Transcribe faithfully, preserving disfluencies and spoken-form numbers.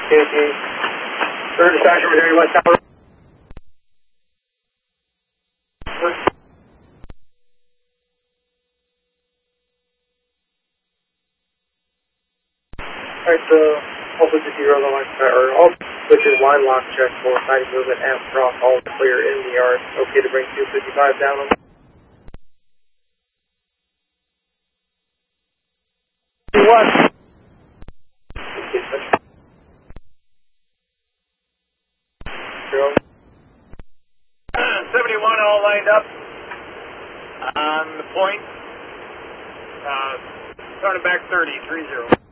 K T. Third dispatcher, we're doing West Tower. Alright, so hopefully the zero the line, or all switches line lock check for siding movement and cross all clear in the yard. Okay to bring two fifty-five down on what? seventy-one all lined up on the point. Uh, turning back thirty, three zero.